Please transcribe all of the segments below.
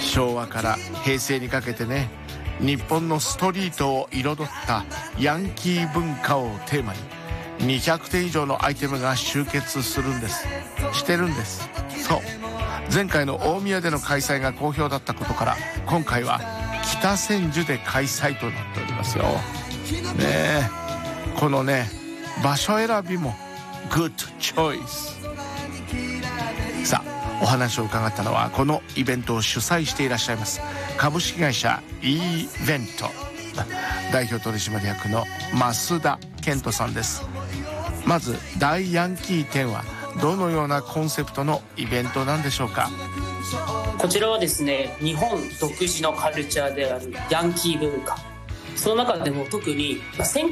昭和から平成にかけてね、日本のストリートを彩ったヤンキー文化をテーマに200点以上のアイテムが集結してるんです。そう、前回の大宮での開催が好評だったことから、今回は北千住で開催となっておりますよ。ねえ、このね、場所選びもグッドチョイス。さあ、お話を伺ったのはこのイベントを主催していらっしゃいます株式会社 E ベント代表取締役の増田健人さんです。まず大ヤンキー展はどのようなコンセプトのイベントなんでしょうか？ こちらはですね、日本独自のカルチャーであるヤンキー文化、その中でも特に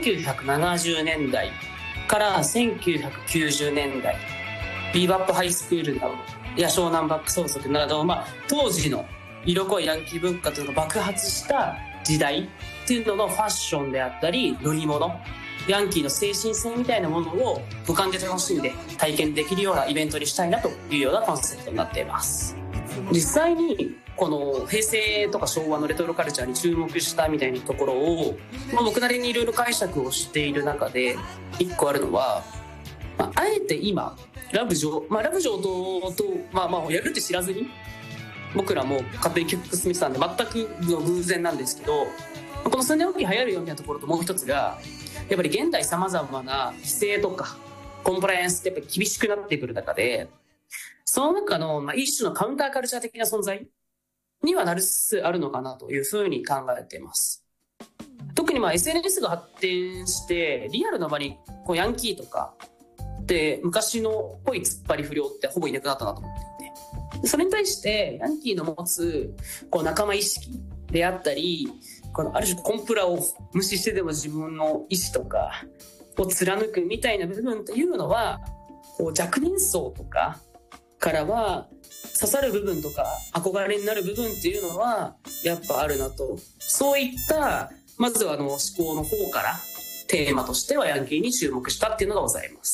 1970年代から1990年代、ビーバップハイスクールなどや湘南バック相続など、当時の色濃いヤンキー文化というのが爆発した時代っていうののファッションであったり乗り物、ヤンキーの精神性みたいなものを五感で楽しんで体験できるようなイベントにしたいなというようなコンセプトになっています。実際にこの平成とか昭和のレトロカルチャーに注目したみたいなところを、僕なりにいろいろ解釈をしている中で一個あるのは、あえて今ラブ上等とやるって知らずに僕らも勝手に曲進めてたんで全くの偶然なんですけど、この数年おきに流行るようなところともう一つが、やっぱり現代様々な規制とかコンプライアンスってやっぱり厳しくなってくる中で、その中の一種のカウンターカルチャー的な存在にはなりつつあるのかなというふうに考えています。特にSNS が発展してリアルな場にヤンキーとかで昔の濃い突っ張り不良ってほぼいなくなったなと思っていて、それに対してヤンキーの持つ仲間意識であったり、ある種コンプラを無視してでも自分の意思とかを貫くみたいな部分というのは、若年層とかからは刺さる部分とか憧れになる部分っていうのはやっぱあるなと。そういったまずは思考の方からテーマとしてはヤンキーに注目したっていうのがございます。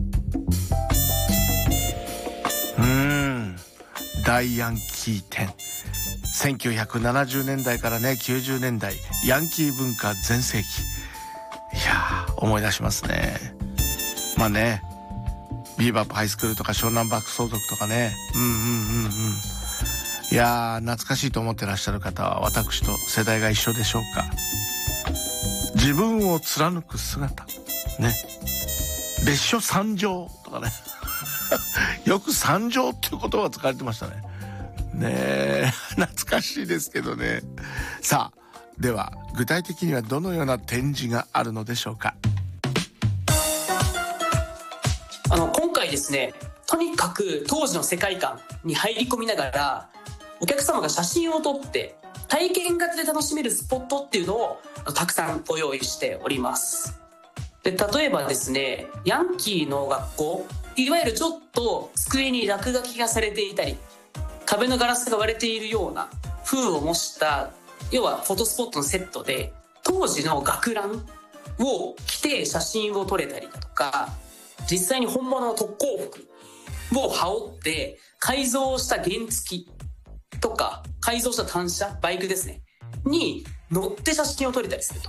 大ヤンキー展、1970年代からね90年代、ヤンキー文化全盛期。いやー、思い出しますね。ビーバップハイスクールとか湘南バック相続とかね、いやー、懐かしいと思ってらっしゃる方は私と世代が一緒でしょうか。自分を貫く姿ね、別所三条とかねよく三条っていう言葉を使われてましたね。ねえ、懐かしいですけどね。さあ、では具体的にはどのような展示があるのでしょうか？ 今回ですね、とにかく当時の世界観に入り込みながら、お客様が写真を撮って体験型で楽しめるスポットっていうのをたくさんご用意しております。で、例えばですね、ヤンキーの学校、いわゆるちょっと机に落書きがされていたり壁のガラスが割れているような風を模した、要はフォトスポットのセットで当時の学ランを着て写真を撮れたりだとか、実際に本物の特攻服を羽織って改造した原付とか改造した単車バイクですねに乗って写真を撮れたりすると。